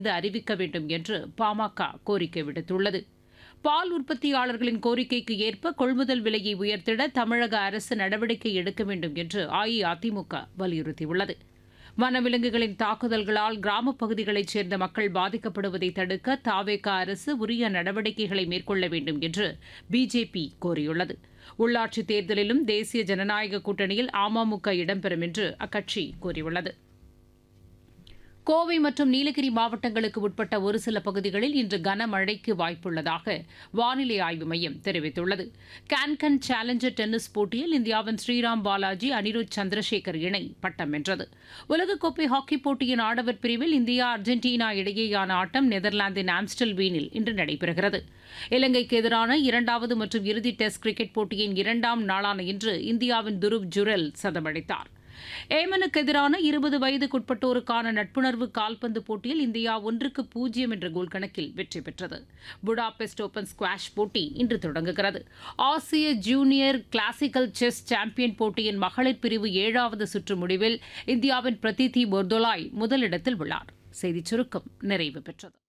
அறிவிக்க வேண்டும் என்று பாமக கோரிக்கை விடுத்துள்ளது. பால் உற்பத்தியாளர்களின் கோரிக்கைக்கு ஏற்ப கொள்முதல் விலையை உயர்த்திட தமிழக அரசு நடவடிக்கை எடுக்க வேண்டும் என்று அஇஅதிமுக வலியுறுத்தியுள்ளது. வனவிலங்குகளின் தாக்குதல்களால் கிராமப் பகுதிகளைச் சேர்ந்த மக்கள் பாதிக்கப்படுவதை தடுக்க தவேக அரசு உரிய நடவடிக்கைகளை மேற்கொள்ள வேண்டும் என்று பிஜேபி கோரியுள்ளது. உள்ளாட்சித் தேர்தலிலும் தேசிய ஜனநாயக கூட்டணியில் அமமுக இடம்பெறும் என்று அக்கட்சி கூறியுள்ளது. கோவை மற்றும் நீலகிரி மாவட்டங்களுக்கு உட்பட்ட ஒரு சில பகுதிகளில் இன்று கனமழைக்கு வாய்ப்புள்ளதாக வானிலை ஆய்வு மையம் தெரிவித்துள்ளது. கேன்கன் சேலஞ்சர் டென்னிஸ் போட்டியில் இந்தியாவின் ஸ்ரீராம் பாலாஜி அனிருத் சந்திரசேகர் இணை பட்டம் வென்றது. உலகக்கோப்பை ஹாக்கிப் போட்டியின் ஆடவர் பிரிவில் இந்தியா அர்ஜென்டினா இடையேயான ஆட்டம் நெதர்லாந்தின் ஆம்ஸ்டல்வீனில் இன்று நடைபெறுகிறது. இலங்கைக்கு எதிரான இரண்டாவது மற்றும் இறுதி டெஸ்ட் கிரிக்கெட் போட்டியின் இரண்டாம் நாளான இன்று இந்தியாவின் துருவ் ஜுரெல் சதமடித்தார். ஏமனுக்கு எதிரான 20 வயதுக்குட்பட்டோருக்கான நட்புணர்வு கால்பந்து போட்டியில் இந்தியா 1-0 என்ற கோல் கணக்கில் வெற்றி பெற்றது. புடாபெஸ்ட் ஓபன் ஸ்குவாஷ் போட்டி இன்று தொடங்குகிறது. ஆசிய ஜூனியர் கிளாசிக்கல் செஸ் சாம்பியன் போட்டியின் மகளிர் பிரிவு 7வது சுற்று முடிவில் இந்தியாவின் பிரதிதி போர்தோலாய் முதலிடத்தில் உள்ளார். செய்திச் சுருக்கம் நிறைவு பெற்றது.